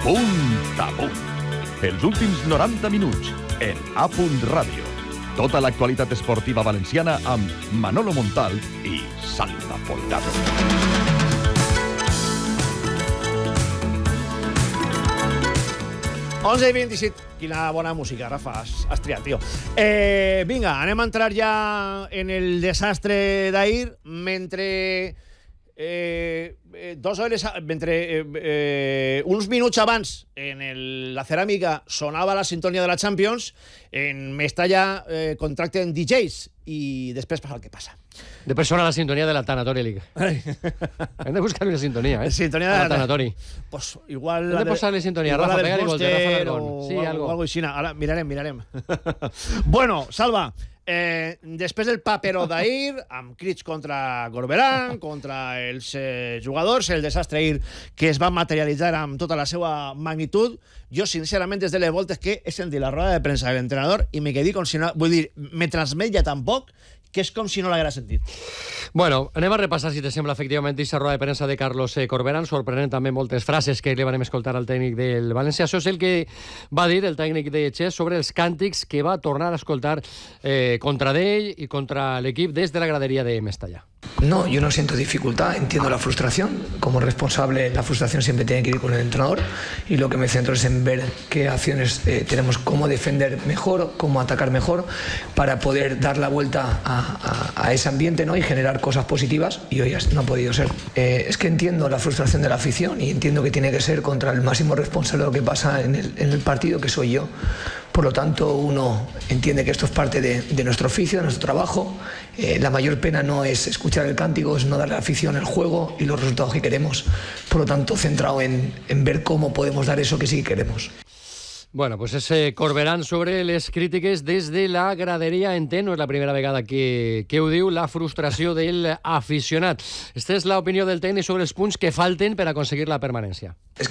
Punt a punt. Els últims 90 minuts en A Punt Ràdio. Tota l'actualitat esportiva valenciana amb Manolo Montal i Salva Folgado. Onze i 27. Quina bona música, Rafa, has triat, tio. Vinga, anem a entrar ja en el desastre d'ahir, mentre uns minuts abans en la ceràmica sonava la sintonia de la Champions, en Mestalla contracten DJs i després passa el que passa. Després sona la sintonia de la Tanatori League. Hem de buscar una sintonia, Sintonia de la Tanatori. Pues igual... Hem de posar-li sintonia, Rafa, pega-li volte, Rafa Largón. Sí, algo així. Ara mirarem. Bueno, Salva, després del paperó d'ahir, amb crits contra Corberán, contra els jugadors, el desastre ahir que es va materialitzar amb tota la seva magnitud, jo, sincerament, des de les voltes que he sentit la roda de premsa de l'entrenador i me quedé com si no... Vull dir, me transmet ja tampoc que és com si no l'haguera sentit. Bueno, anem a repassar, si te sembla, efectivament, aquesta roda de premsa de Carlos Corberán, sorprenent també moltes frases que li vam escoltar al tècnic del València. Això és el que va dir el tècnic de Chess sobre els càntics que va tornar a escoltar contra d'ell i contra l'equip des de la gradería de Mestalla. No, yo no siento dificultad, entiendo la frustración. Como responsable, la frustración siempre tiene que ir con el entrenador y lo que me centro es en ver qué acciones tenemos, cómo defender mejor, cómo atacar mejor para poder dar la vuelta a ese ambiente, ¿no? Y generar cosas positivas, y hoy no ha podido ser. Es que entiendo la frustración de la afición y entiendo que tiene que ser contra el máximo responsable de lo que pasa en el partido, que soy yo. Por lo tanto, uno entiende que esto es parte de nuestro oficio, de nuestro trabajo. La mayor pena no es escuchar el cántico, es no darle a la afición el juego y los resultados que queremos. Por lo tanto, centrado en ver cómo podemos dar eso que sí queremos. Bueno, pues és Corberán sobre les crítiques des de la graderia. Entén, no és la primera vegada que ho diu, la frustració de l'aficionat. Esta és l'opinió del tècnic sobre els punts que falten per aconseguir la permanència.